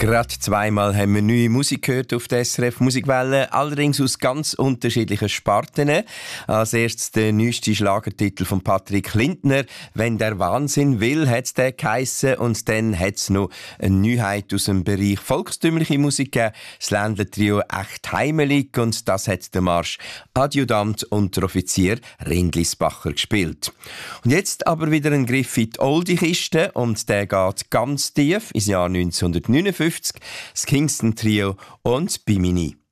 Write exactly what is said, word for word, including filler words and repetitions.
Gerade zweimal haben wir neue Musik gehört auf der S R F Musikwelle, allerdings aus ganz unterschiedlichen Sparten. Als erstes der neueste Schlagertitel von Patrick Lindner, «Wenn der Wahnsinn will», hat es den geheissen. Und dann hat es noch eine Neuheit aus dem Bereich volkstümliche Musik gegeben, das Ländler-Trio «Echt heimelig», und das hat der Marsch «Adjutant und der Offizier» Rindlisbacher gespielt. Und jetzt aber wieder ein Griff in die Oldie-Kiste, und der geht ganz tief ins Jahr neunzehnhundertneunundfünfzig, das Kingston Trio und «Bimini».